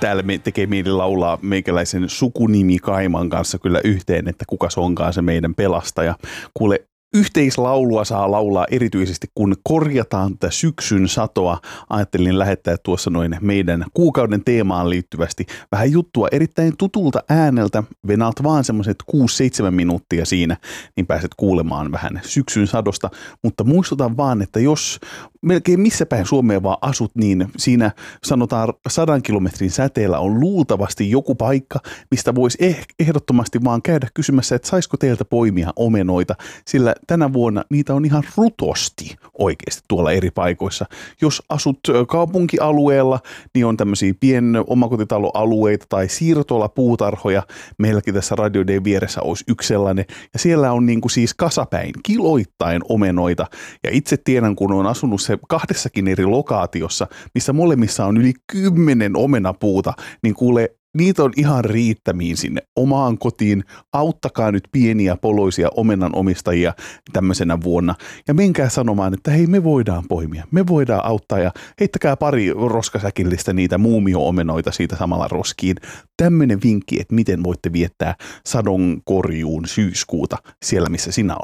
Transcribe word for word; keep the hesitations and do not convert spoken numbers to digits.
täällä me tekee mieli laulaa meikäläisen sukunimi Kaiman kanssa kyllä yhteen, että kuka se onkaan se meidän pelastaja. Kuule, yhteislaulua saa laulaa erityisesti, kun korjataan tätä syksyn satoa. Ajattelin lähettää tuossa noin meidän kuukauden teemaan liittyvästi vähän juttua erittäin tutulta ääneltä. Venaat vaan semmoiset kuusi seitsemän minuuttia siinä, niin pääset kuulemaan vähän syksyn sadosta. Mutta muistutan vaan, että jos melkein missä päin Suomea vaan asut, niin siinä sanotaan sadan kilometrin säteellä on luultavasti joku paikka, mistä voisi eh- ehdottomasti vaan käydä kysymässä, että saisiko teiltä poimia omenoita, sillä tänä vuonna niitä on ihan rutosti oikeasti tuolla eri paikoissa. Jos asut kaupunkialueella, niin on tämmöisiä pien omakotitaloalueita tai siirtolapuutarhoja. Meilläkin tässä Radio Day vieressä olisi yksi sellainen. Ja siellä on niin kuin siis kasapäin, kiloittain omenoita. Ja itse tiedän, kun on asunut se kahdessakin eri lokaatiossa, missä molemmissa on yli kymmenen omenapuuta, niin kuule, niitä on ihan riittämiin sinne omaan kotiin. Auttakaa nyt pieniä poloisia omenan omistajia tämmöisenä vuonna. Ja menkää sanomaan, että hei, me voidaan poimia. Me voidaan auttaa ja heittäkää pari roskasäkillistä niitä muumio-omenoita siitä samalla roskiin. Tämmöinen vinkki, että miten voitte viettää sadonkorjuun syyskuuta siellä, missä sinä olet.